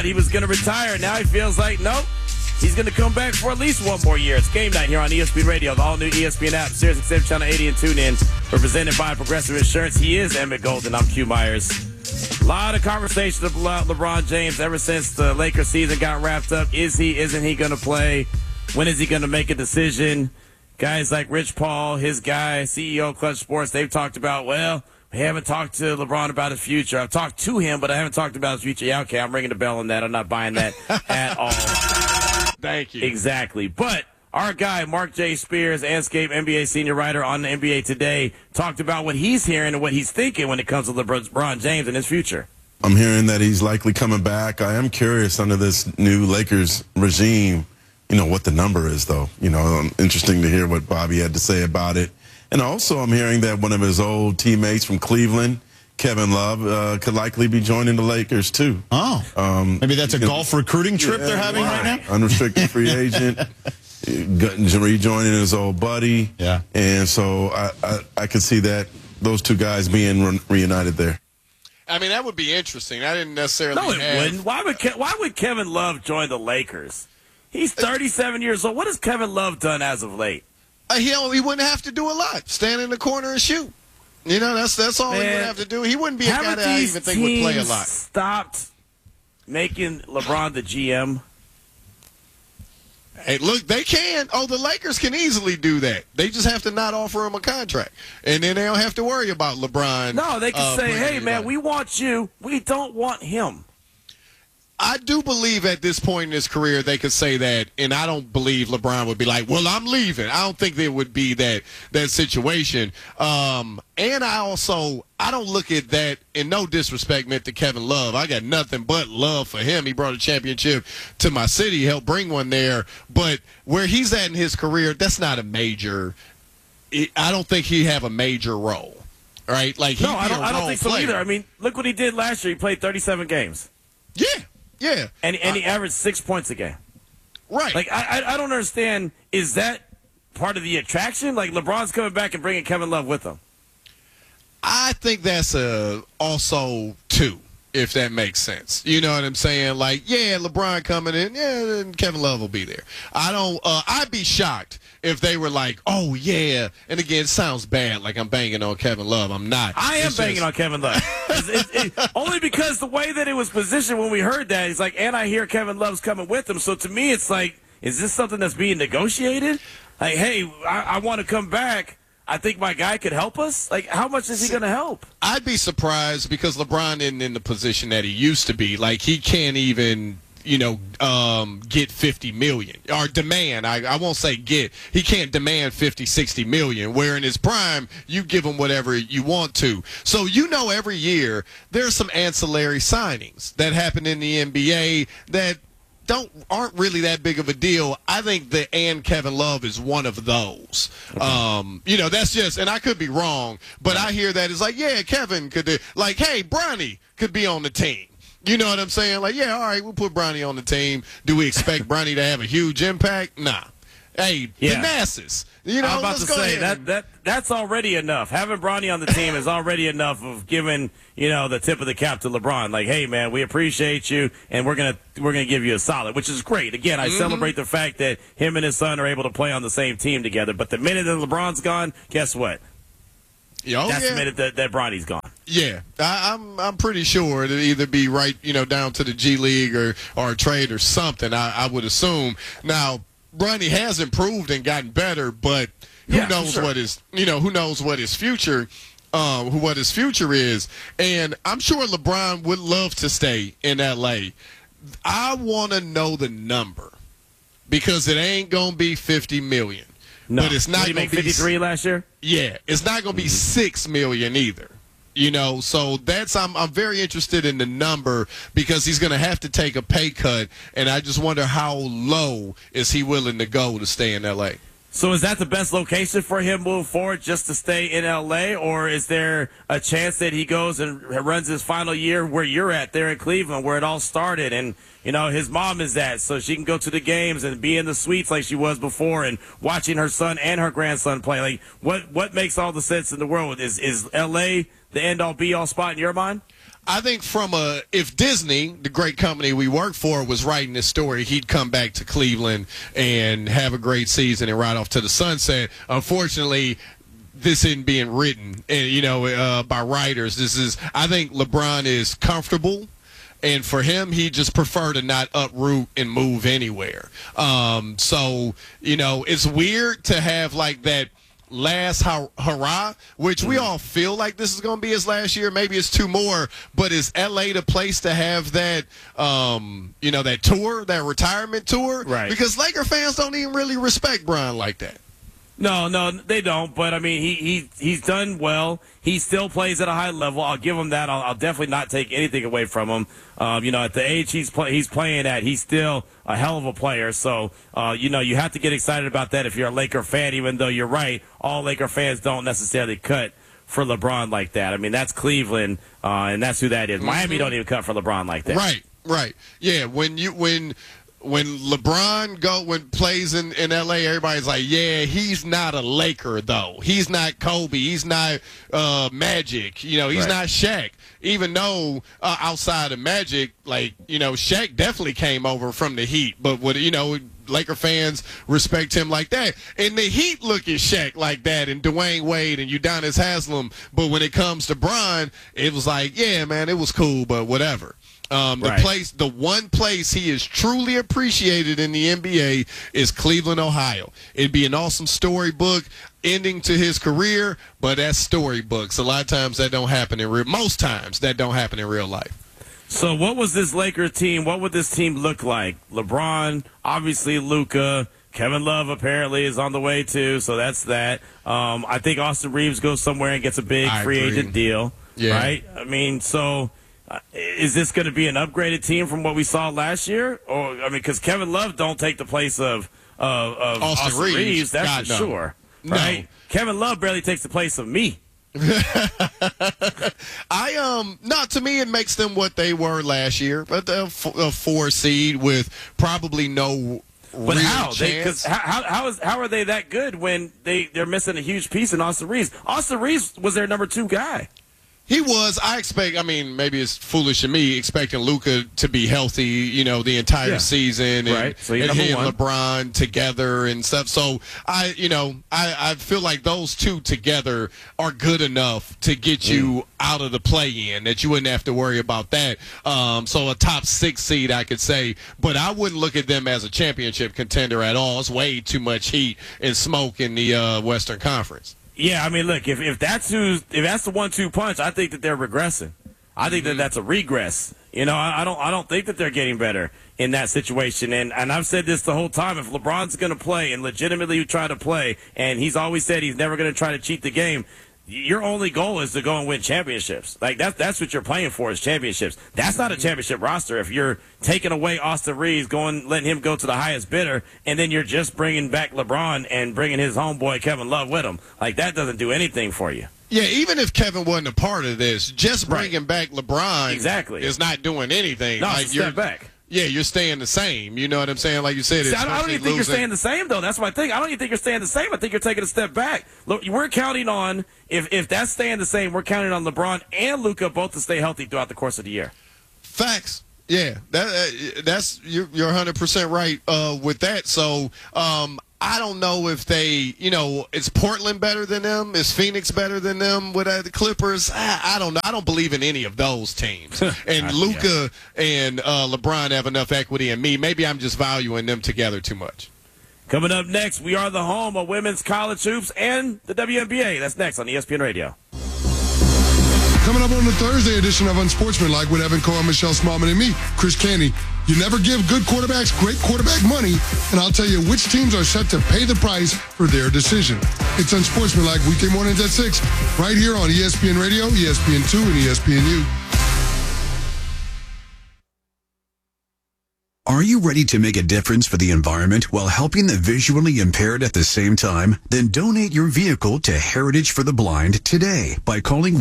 thought he was going to retire. Now he feels like, nope, he's going to come back for at least one more year. It's Game Night here on ESPN Radio, the all-new ESPN app, Sirius XM Channel 80 and TuneIn. We're presented by Progressive Insurance. He is Emmett Golden. I'm Q Myers. A lot of conversation about LeBron James ever since the Lakers season got wrapped up. Is he, isn't he going to play? When is he going to make a decision? Guys like Rich Paul, his guy, CEO of Clutch Sports, they've talked about, well, we haven't talked to LeBron about his future. I've talked to him, but I haven't talked about his future. Yeah, okay, I'm ringing the bell on that. I'm not buying that at all. Thank you. Exactly. But our guy, Mark J. Spears, Anscape NBA senior writer on the NBA Today, talked about what he's hearing and what he's thinking when it comes to LeBron James and his future. I'm hearing that he's likely coming back. I am curious under this new Lakers regime, what the number is, though. Interesting to hear what Bobby had to say about it. And also I'm hearing that one of his old teammates from Cleveland, Kevin Love, could likely be joining the Lakers, too. Oh. Maybe that's a golf recruiting trip they're having right now? Unrestricted free agent. Rejoining his old buddy. Yeah. And so I could see those two guys being reunited there. I mean, that would be interesting. I didn't necessarily No, it wouldn't. Why would Kevin Love join the Lakers? He's 37 years old. What has Kevin Love done as of late? He wouldn't have to do a lot. Stand in the corner and shoot. That's all he would have to do. He wouldn't be a guy that I even think would play a lot. Stopped making LeBron the GM. Hey, look, they can. Oh, the Lakers can easily do that. They just have to not offer him a contract. And then they don't have to worry about LeBron. No, they can say, hey, man, we want you. We don't want him. I do believe at this point in his career they could say that, and I don't believe LeBron would be like, well, I'm leaving. I don't think there would be that situation. And I don't look at that, in no disrespect meant to Kevin Love. I got nothing but love for him. He brought a championship to my city, helped bring one there. But where he's at in his career, that's not a major – I don't think he'd have a major role, right? Like, no, I don't think so either. I mean, look what he did last year. He played 37 games. Yeah. Yeah. And he averaged 6 points a game. Right. Like, I don't understand. Is that part of the attraction? Like, LeBron's coming back and bringing Kevin Love with him. I think that's also two, if that makes sense. You know what I'm saying? Like, yeah, LeBron coming in, yeah, then Kevin Love will be there. I'd be shocked if they were like, oh, yeah. And again, it sounds bad, like I'm banging on Kevin Love. I'm not. I am banging on Kevin Love. Only because the way that it was positioned when we heard that, it's like, and I hear Kevin Love's coming with him. So to me, it's like, is this something that's being negotiated? Like, hey, I want to come back. I think my guy could help us. Like, how much is he going to help? I'd be surprised because LeBron isn't in the position that he used to be. Like, he can't even get 50 million or demand. I won't say get. He can't demand 50, 60 million, where in his prime, you give him whatever you want to. So, every year there's some ancillary signings that happen in the NBA that aren't really that big of a deal. I think Kevin Love is one of those. Okay. That's just, and I could be wrong, but I hear that it's like, yeah, Kevin could do, like, hey, Bronny could be on the team. You know what I'm saying? Like, yeah, all right, we'll put Bronny on the team. Do we expect Bronny to have a huge impact? Nah. Hey, the masses. I'm about to say that's already enough. Having Bronny on the team is already enough of giving the tip of the cap to LeBron. Like, hey man, we appreciate you, and we're gonna give you a solid, which is great. Again, I celebrate the fact that him and his son are able to play on the same team together. But the minute that LeBron's gone, guess what? That's the minute that Bronny's gone. Yeah, I'm pretty sure it'll either be right, down to the G League or a trade or something. I would assume now. Bronny has improved and gotten better, but who knows what his future is. And I'm sure LeBron would love to stay in LA. I want to know the number because it ain't gonna be 50 million. No, but it's not going to be 53 last year. Yeah, it's not gonna be 6 million either. So I'm very interested in the number because he's going to have to take a pay cut, and I just wonder how low is he willing to go to stay in L.A. So is that the best location for him moving forward, just to stay in L.A., or is there a chance that he goes and runs his final year where you're at there in Cleveland, where it all started, and his mom is at, so she can go to the games and be in the suites like she was before and watching her son and her grandson play? Like, what makes all the sense in the world? Is L.A. the end-all, be-all spot in your mind? I think if Disney, the great company we work for, was writing this story, he'd come back to Cleveland and have a great season and ride off to the sunset. Unfortunately, this isn't being written, and by writers. I think LeBron is comfortable. And for him, he just prefer to not uproot and move anywhere. So, it's weird to have like that last hurrah, which we all feel like this is going to be his last year. Maybe it's 2 more, but is LA the place to have that, that tour, that retirement tour? Right. Because Laker fans don't even really respect Bron like that. No, they don't. But I mean, he's done well. He still plays at a high level. I'll give him that. I'll definitely not take anything away from him. At the age he's playing at, he's still a hell of a player. So, you have to get excited about that if you're a Laker fan. Even though you're right, all Laker fans don't necessarily cut for LeBron like that. I mean, that's Cleveland, and that's who that is. Miami don't even cut for LeBron like that. Right. Yeah, when LeBron plays in LA, everybody's like, yeah, he's not a Laker though. He's not Kobe. He's not Magic. He's not Shaq. Even though outside of Magic, Shaq definitely came over from the Heat. But Laker fans respect him like that. And the Heat look at Shaq like that, and Dwayne Wade and Udonis Haslem. But when it comes to Bron, it was like, yeah, man, it was cool, but whatever. The one place he is truly appreciated in the NBA is Cleveland, Ohio. It'd be an awesome storybook ending to his career, but that's storybooks. A lot of times that don't happen most times that don't happen in real life. So what was this Lakers team? What would this team look like? LeBron, obviously Luka. Kevin Love apparently is on the way too, so that's that. I think Austin Reeves goes somewhere and gets a big free agent deal. Yeah. Right? I mean, so is this going to be an upgraded team from what we saw last year? Because Kevin Love don't take the place of Austin Reeves, that's for sure. Right? No. Kevin Love barely takes the place of me. To me it makes them what they were last year, but a 4 seed with probably no But how? Chance. How are they that good when they're missing a huge piece in Austin Reeves? Austin Reeves was their number 2 guy. He was. Maybe it's foolish of me expecting Luka to be healthy, the entire season, and, right. So and he and 1. LeBron together and stuff. So I feel like those 2 together are good enough to get you out of the play-in, that you wouldn't have to worry about that. So a top 6 seed, I could say, but I wouldn't look at them as a championship contender at all. It's way too much heat and smoke in the Western Conference. Yeah, I mean, look, if that's the 1-2 punch, I think that they're regressing. I think that that's a regress. I don't think that they're getting better in that situation. And I've said this the whole time. If LeBron's going to play and legitimately try to play, and he's always said he's never going to try to cheat the game, your only goal is to go and win championships. Like that's what you're playing for, is championships. That's not a championship roster if you're taking away Austin Reeves, letting him go to the highest bidder, and then you're just bringing back LeBron and bringing his homeboy Kevin Love with him. Like, that doesn't do anything for you. Yeah, even if Kevin wasn't a part of this, just bringing back LeBron is not doing anything. No, it's a step back. Yeah, you're staying the same. You know what I'm saying? Like you said, I don't even think you're staying the same, though. That's my thing. I don't even think you're staying the same. I think you're taking a step back. Look, we're counting on, if that's staying the same, we're counting on LeBron and Luka both to stay healthy throughout the course of the year. Facts. Yeah, that's you're 100% right with that. So I don't know if they, is Portland better than them? Is Phoenix better than them with the Clippers? I don't know. I don't believe in any of those teams. And Luka and LeBron have enough equity in me. Maybe I'm just valuing them together too much. Coming up next, we are the home of women's college hoops and the WNBA. That's next on ESPN Radio. Coming up on the Thursday edition of Unsportsmanlike with Evan Cohen, Michelle Smallman, and me, Chris Canty. You never give good quarterbacks great quarterback money, and I'll tell you which teams are set to pay the price for their decision. It's Unsportsmanlike weekday mornings at 6, right here on ESPN Radio, ESPN2, and ESPNU. Are you ready to make a difference for the environment while helping the visually impaired at the same time? Then donate your vehicle to Heritage for the Blind today by calling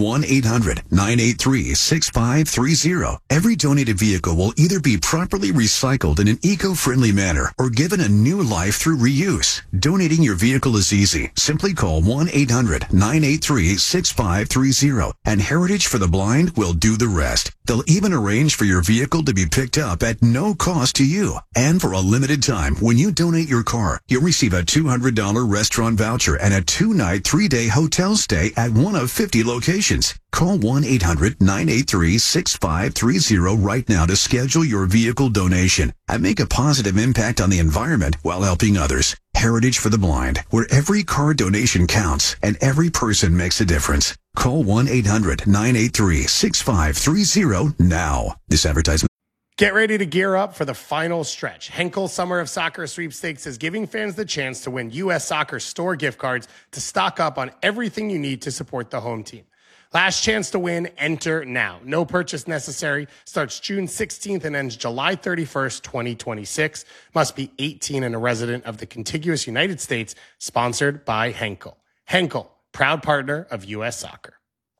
1-800-983-6530. Every donated vehicle will either be properly recycled in an eco-friendly manner or given a new life through reuse. Donating your vehicle is easy. Simply call 1-800-983-6530 and Heritage for the Blind will do the rest. They'll even arrange for your vehicle to be picked up at no cost to you. And for a limited time, when you donate your car, you'll receive a $200 restaurant voucher and a 2-night, 3-day hotel stay at one of 50 locations. Call 1-800-983-6530 right now to schedule your vehicle donation and make a positive impact on the environment while helping others. Heritage for the Blind, where every car donation counts and every person makes a difference. Call 1-800-983-6530 now. This advertisement. Get ready to gear up for the final stretch. Henkel Summer of Soccer Sweepstakes is giving fans the chance to win U.S. Soccer store gift cards to stock up on everything you need to support the home team. Last chance to win, enter now. No purchase necessary. Starts June 16th and ends July 31st, 2026. Must be 18 and a resident of the contiguous United States. Sponsored by Henkel. Henkel, proud partner of U.S. Soccer.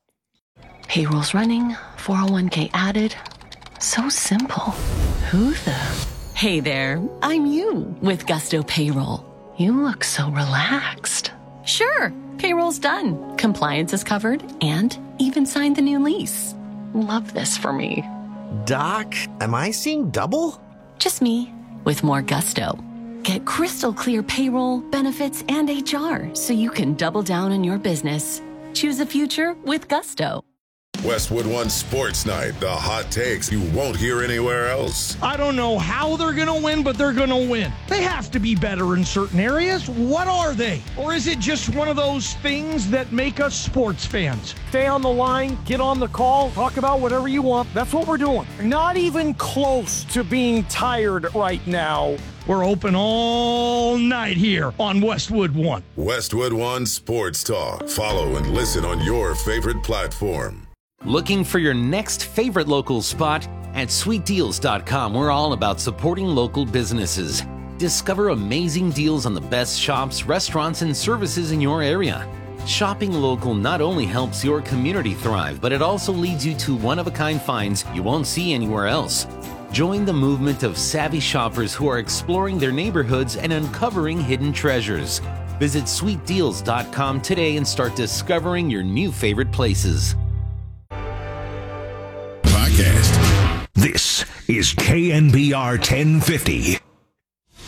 Payroll's running, 401k added. So simple. Who the? Hey there, I'm you with Gusto Payroll. You look so relaxed. Sure, payroll's done. Compliance is covered and even signed the new lease. Love this for me. Doc, am I seeing double? Just me with more Gusto. Get crystal clear payroll, benefits, and HR so you can double down on your business. Choose a future with Gusto. Westwood One Sports Night, the hot takes you won't hear anywhere else. I don't know how they're going to win, but they're going to win. They have to be better in certain areas. What are they? Or is it just one of those things that make us sports fans? Stay on the line, get on the call, talk about whatever you want. That's what we're doing. Not even close to being tired right now. We're open all night here on Westwood One. Westwood One Sports Talk. Follow and listen on your favorite platform. Looking for your next favorite local spot? At sweetdeals.com, we're all about supporting local businesses. Discover amazing deals on the best shops, restaurants, and services in your area. Shopping local not only helps your community thrive, but it also leads you to one-of-a-kind finds you won't see anywhere else. Join the movement of savvy shoppers who are exploring their neighborhoods and uncovering hidden treasures. Visit sweetdeals.com today and start discovering your new favorite places. This is KNBR 1050.